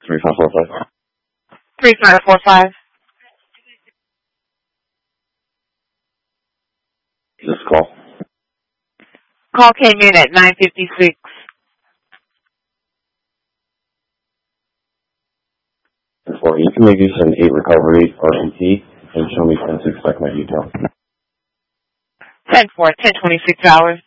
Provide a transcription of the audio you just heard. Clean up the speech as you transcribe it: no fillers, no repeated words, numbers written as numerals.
3545. 3545. This call. Call came in at 9:56. Before you can maybe send a recovery RCT and show me 10 to expect my details. 10-4, 10:26 hours.